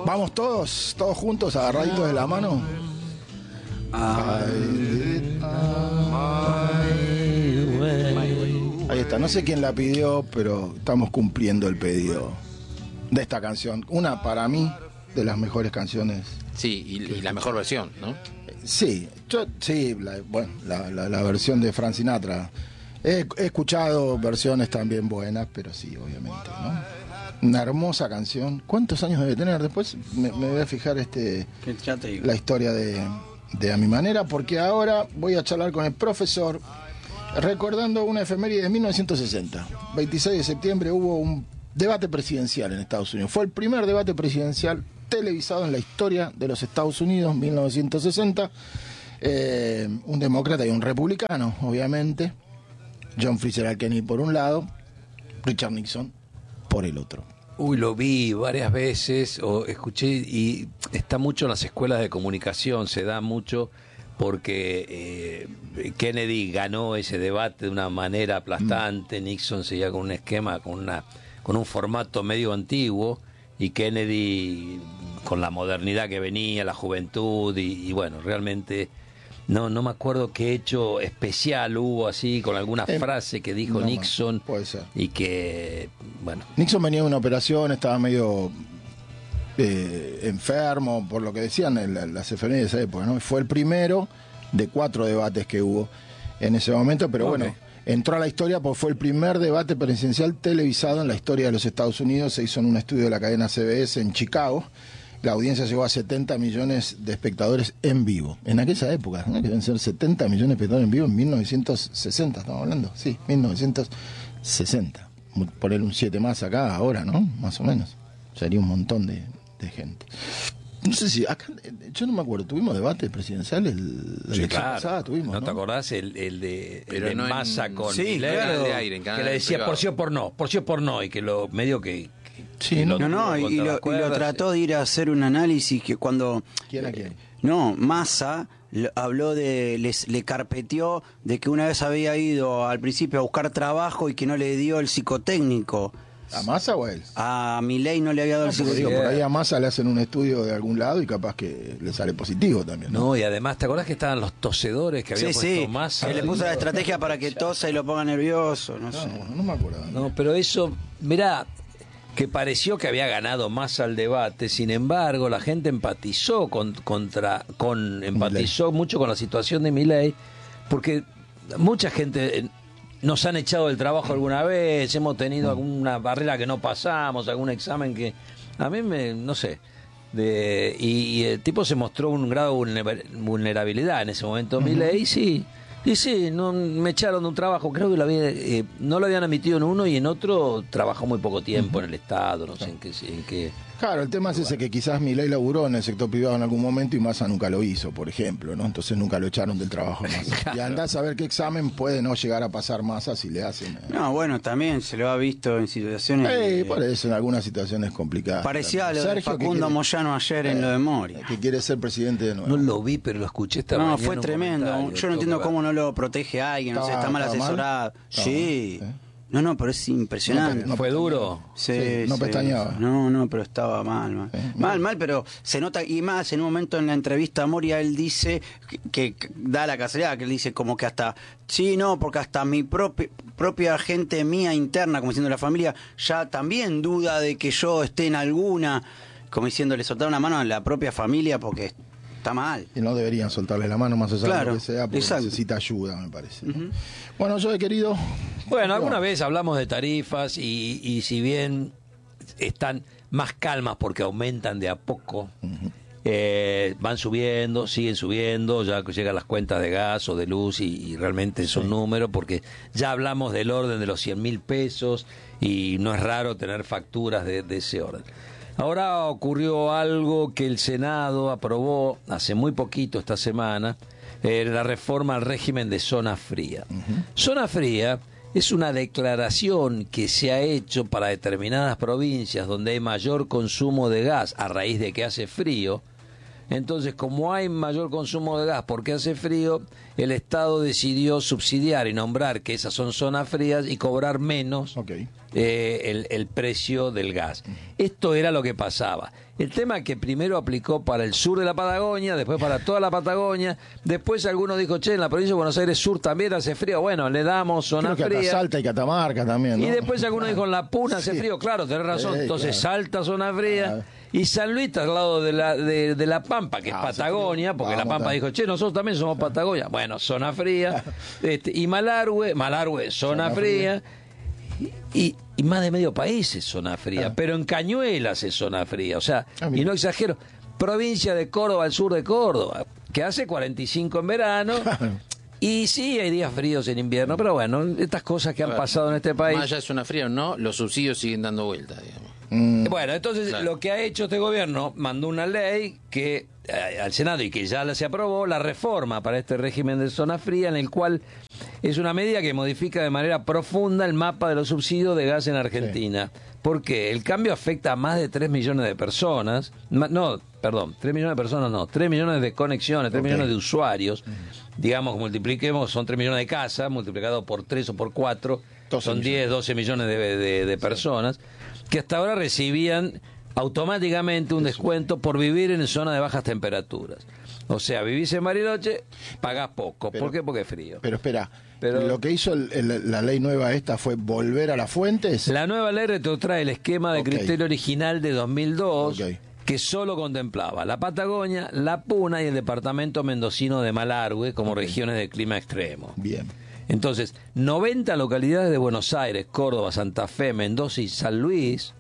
Vamos todos juntos, agarraditos de la mano. Ahí está, no sé quién la pidió, pero estamos cumpliendo el pedido de esta canción. Una, para mí, de las mejores canciones. Sí, y la mejor versión, ¿no? Sí, la versión de Frank Sinatra. He escuchado versiones también buenas, pero sí, obviamente, ¿no? Una hermosa canción. ¿Cuántos años debe tener? Después me voy a fijar la historia de A Mi Manera, porque ahora voy a charlar con el profesor recordando una efeméride de 1960. 26 de septiembre hubo un debate presidencial en Estados Unidos. Fue el primer debate presidencial televisado en la historia de los Estados Unidos, 1960. Un demócrata y un republicano, obviamente. John Fitzgerald Kennedy por un lado, Richard Nixon por el otro. Uy, lo vi varias veces, o escuché, y está mucho en las escuelas de comunicación, se da mucho porque Kennedy ganó ese debate de una manera aplastante, Nixon seguía con un esquema, con un formato medio antiguo, y Kennedy con la modernidad que venía, la juventud, y bueno, realmente no me acuerdo qué hecho especial hubo así, con alguna frase que dijo Nixon, puede ser. y que, bueno. Nixon venía de una operación, estaba medio enfermo, por lo que decían las efemérides de esa época, ¿no? Fue el primero de 4 debates que hubo en ese momento, pero bueno, entró a la historia porque fue el primer debate presidencial televisado en la historia de los Estados Unidos. Se hizo en un estudio de la cadena CBS en Chicago. La audiencia llegó a 70 millones de espectadores en vivo. En aquella época, ¿no? Que deben ser 70 millones de espectadores en vivo en 1960, estamos hablando. Sí, 1960. Poner un 7 más acá ahora, ¿no? Más o menos. Sería un montón de gente. No sé si acá, yo no me acuerdo, ¿tuvimos debate presidencial Sí, claro. pasada? Tuvimos, ¿No te acordás el de no Massa con sí, Milei, claro, de aire, en que le decía privado. por sí o por no, y que lo medio que Sí, y no, y lo trató de ir a hacer un análisis que cuando... ¿Quién a quién? No, Massa habló le carpeteó de que una vez había ido al principio a buscar trabajo y que no le dio el psicotécnico. ¿A Massa o a él? A Milei no le había dado el Porque psicotécnico. digo, por ahí a Massa le hacen un estudio de algún lado y capaz que le sale positivo también, ¿no? No, y además, ¿te acordás que estaban los tosedores que había puesto Massa? Él le puso la estrategia para que tosa y lo ponga nervioso, no sé. No me acuerdo. No, pero eso, mirá, que pareció que había ganado Massa al debate, sin embargo, la gente empatizó empatizó mucho con la situación de Milei, porque mucha gente nos han echado del trabajo alguna vez, hemos tenido alguna barrera que no pasamos, algún examen que a mí no sé, y el tipo se mostró un grado de vulnerabilidad en ese momento. Milei, sí, no, me echaron de un trabajo, creo que no lo habían admitido en uno y en otro trabajó muy poco tiempo en el Estado, no sé en qué. Claro, el tema es ese, que quizás Milei laburó en el sector privado en algún momento y Massa nunca lo hizo, por ejemplo, ¿no? Entonces nunca lo echaron del trabajo a Massa. Claro. Y andás a ver qué examen puede no llegar a pasar Massa si le hacen. No, bueno, también se lo ha visto en situaciones... Por eso, en algunas situaciones complicadas. Parecía a lo de Sergio, Facundo Moyano ayer en lo de Mori. Que quiere ser presidente de nuevo. No lo vi, pero lo escuché esta mañana. No, fue tremendo. Yo no entiendo cómo no lo protege a alguien, no sé, está mal asesorado. Sí. No, pero es impresionante. No, ¿Fue duro? Sí, no pestañeaba. No, pero estaba mal. Mal, pero se nota, y más en un momento en la entrevista a Moria él dice que da la casualidad, que él dice como que hasta, sí, no, porque hasta mi propia gente mía interna, como diciendo la familia, ya también duda de que yo esté en alguna, como diciendo, le soltaron una mano a la propia familia porque está mal. Y no deberían soltarle la mano más allá de lo que sea, porque exacto. necesita ayuda, me parece, ¿no? Bueno, yo he querido... Bueno, alguna vez hablamos de tarifas y si bien están más calmas porque aumentan de a poco, van subiendo, siguen subiendo, ya llegan las cuentas de gas o de luz y realmente es un número, porque ya hablamos del orden de los 100.000 pesos y no es raro tener facturas de ese orden. Ahora ocurrió algo que el Senado aprobó hace muy poquito, esta semana, la reforma al régimen de zona fría. Zona fría es una declaración que se ha hecho para determinadas provincias donde hay mayor consumo de gas a raíz de que hace frío, Entonces, como hay mayor consumo de gas porque hace frío, el Estado decidió subsidiar y nombrar que esas son zonas frías y cobrar menos el precio del gas. Esto era lo que pasaba. El tema es que primero aplicó para el sur de la Patagonia, después para toda la Patagonia, después algunos dijo, che, en la provincia de Buenos Aires Sur también hace frío, bueno, le damos zona Creo que fría. Salta y Catamarca también, ¿no? Y después algunos dijo, en la Puna hace frío, claro, tenés razón, entonces Salta, zona fría, y San Luis está al lado de la Pampa, que es Patagonia, porque la Pampa dijo, che, nosotros también somos Patagonia, bueno, zona fría, y Malargüe, zona fría. Y más de medio país es zona fría, pero en Cañuelas es zona fría, o sea, y no exagero, provincia de Córdoba, al sur de Córdoba, que hace 45 en verano, y sí hay días fríos en invierno, pero bueno, estas cosas que han pasado en este país. Más allá de zona fría o no, los subsidios siguen dando vueltas, digamos. Bueno, entonces lo que ha hecho este gobierno, mandó una ley que al Senado y que ya se aprobó, la reforma para este régimen de zona fría, en el cual es una medida que modifica de manera profunda el mapa de los subsidios de gas en Argentina. Porque el cambio afecta a más de 3 millones de personas, 3 millones de personas no, 3 millones de conexiones, 3 millones de usuarios. Digamos, multipliquemos, son 3 millones de casas, multiplicado por 3 o por 4, son 10, 12 millones de personas, que hasta ahora recibían automáticamente un descuento por vivir en zona de bajas temperaturas. O sea, vivís en Bariloche, pagás poco. ¿Por qué? Porque es frío. Pero espera, lo que hizo la ley nueva esta fue volver a las fuentes. La nueva ley retrotrae el esquema de criterio original de 2002, que solo contemplaba la Patagonia, la Puna y el departamento mendocino de Malargüe como regiones de clima extremo. Bien. Entonces, 90 localidades de Buenos Aires, Córdoba, Santa Fe, Mendoza y San Luis,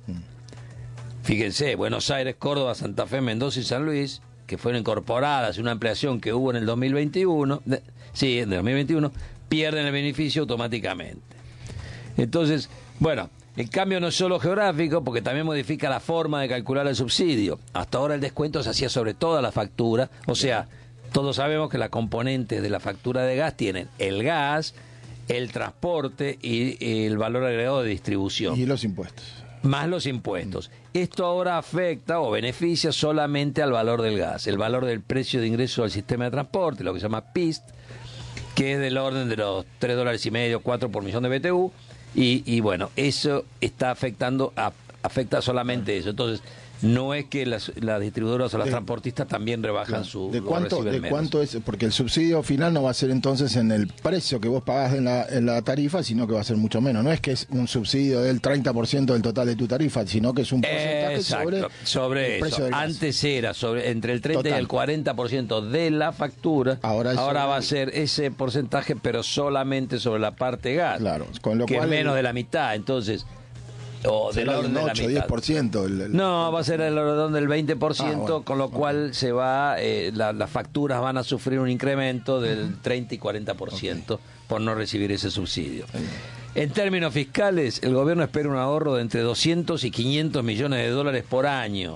fíjense, Buenos Aires, Córdoba, Santa Fe, Mendoza y San Luis, que fueron incorporadas en una ampliación que hubo en el 2021, en el 2021, pierden el beneficio automáticamente. Entonces, bueno, el cambio no es solo geográfico, porque también modifica la forma de calcular el subsidio. Hasta ahora el descuento se hacía sobre toda la factura, o sea, todos sabemos que las componentes de la factura de gas tienen el gas, el transporte y el valor agregado de distribución. Y los impuestos. Más los impuestos. Esto ahora afecta o beneficia solamente al valor del gas, el valor del precio de ingreso al sistema de transporte, lo que se llama PIST, que es del orden de los $3.50, 4 por millón de BTU, y bueno, eso está afecta solamente eso. Entonces, no es que las distribuidoras o las transportistas también rebajan su... ¿De cuánto es? Porque el subsidio final no va a ser entonces en el precio que vos pagás en la tarifa, sino que va a ser mucho menos. No es que es un subsidio del 30% del total de tu tarifa, sino que es un porcentaje sobre el precio del gas. Antes era entre el 30 y el 40% de la factura. Ahora va a ser ese porcentaje, pero solamente sobre la parte gas. Claro, con lo que cual es menos de la mitad. Entonces... o del orden de la mitad. 10%. No, va a ser el orden del 20%, con lo cual se va las facturas van a sufrir un incremento del 30 y 40% por no recibir ese subsidio. En términos fiscales, el gobierno espera un ahorro de entre 200 y 500 millones de dólares por año.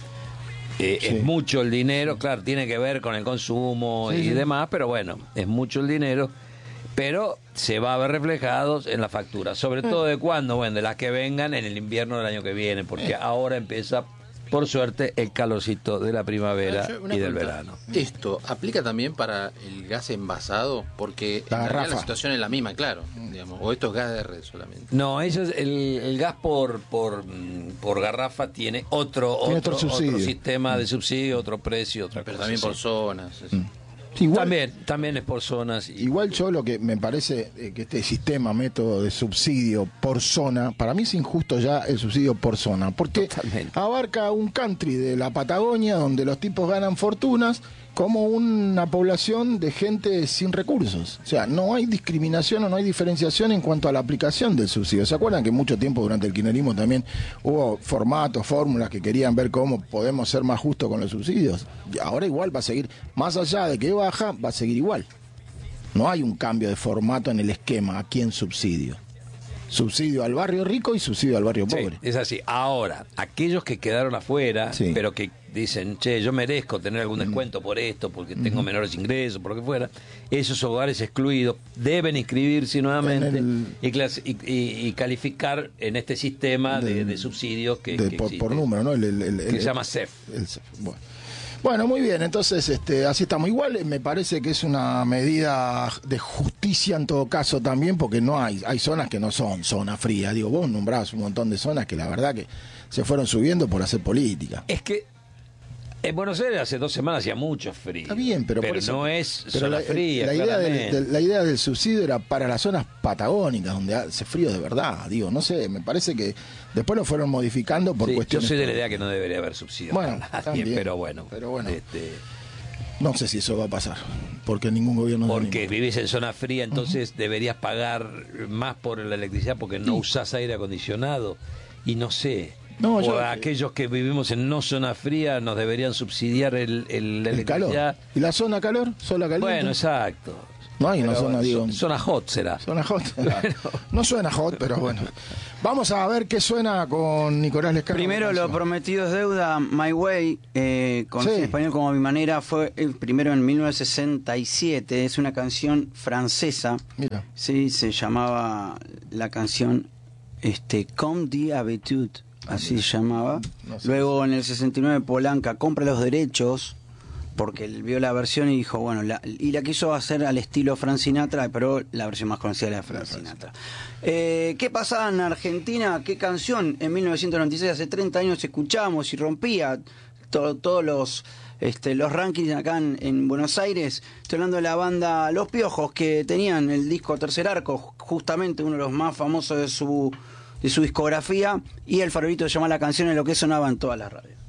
Es mucho el dinero, claro, tiene que ver con el consumo y demás, pero bueno, es mucho el dinero. Pero se va a ver reflejados en la factura, sobre todo de cuándo, bueno, de las que vengan en el invierno del año que viene, porque ahora empieza, por suerte, el calorcito de la primavera y del verano. ¿Esto aplica también para el gas envasado? Porque en realidad la situación es la misma, claro, digamos, o esto es gas de red solamente. No, eso es el gas por garrafa tiene otro sistema de subsidio, otro precio, otra pero cosa. Pero también por zonas. Igual, también es por zonas. Igual yo lo que me parece que este método de subsidio por zona, para mí es injusto ya el subsidio por zona, porque abarca un country de la Patagonia donde los tipos ganan fortunas como una población de gente sin recursos. O sea, no hay discriminación o no hay diferenciación en cuanto a la aplicación del subsidio. ¿Se acuerdan que mucho tiempo durante el kirchnerismo también hubo formatos, fórmulas que querían ver cómo podemos ser más justos con los subsidios? Y ahora igual va a seguir, más allá de que baja, va a seguir igual. No hay un cambio de formato en el esquema aquí en subsidio. Subsidio al barrio rico y subsidio al barrio pobre. Es así. Ahora, aquellos que quedaron afuera, pero que dicen, che, yo merezco tener algún descuento por esto, porque tengo menores ingresos, por lo que fuera, esos hogares excluidos deben inscribirse nuevamente y calificar en este sistema de subsidios que por número, ¿no? Que se llama CEF. Bueno. Bueno, muy bien, entonces así estamos. Igual me parece que es una medida de justicia en todo caso también, porque no hay zonas que no son zona fría. Digo, vos nombrabas un montón de zonas que la verdad que se fueron subiendo por hacer política. Es que en Buenos Aires hace 2 semanas hacía mucho frío. Está bien, pero por eso, no es pero zona fría. La idea del subsidio era para las zonas patagónicas, donde hace frío de verdad. Digo, no sé, me parece que después lo fueron modificando por cuestiones. Yo soy de la idea que no debería haber subsidio. Bueno, para nadie, pero bueno. No sé si eso va a pasar, porque ningún gobierno... Porque vivís en zona fría, entonces deberías pagar más por la electricidad porque no usás aire acondicionado. Y no sé... aquellos que vivimos en no zona fría nos deberían subsidiar el calor. ¿Y la zona calor? ¿Sola caliente? Bueno, exacto. No hay una zona, digo. Zona hot será. Zona hot. No suena hot, pero bueno. Vamos a ver qué suena con Nicolás Lescano. Primero, Lo prometido es deuda, My Way, conocido en español como Mi Manera, fue el primero en 1967. Es una canción francesa. Mira. Sí, se llamaba la canción Comme d'habitude. Así se llamaba. No sé. Luego en el 69 Polanca compra los derechos porque él vio la versión y dijo, bueno, la quiso hacer al estilo Frank Sinatra, pero la versión más conocida era Frank Sinatra. ¿Qué pasaba en Argentina? ¿Qué canción en 1996, hace 30 años, escuchábamos y rompía todos los rankings acá en Buenos Aires? Estoy hablando de la banda Los Piojos, que tenían el disco Tercer Arco, justamente uno de los más famosos de su discografía, y El Farolito se llama la canción, en lo que sonaba en todas las radios.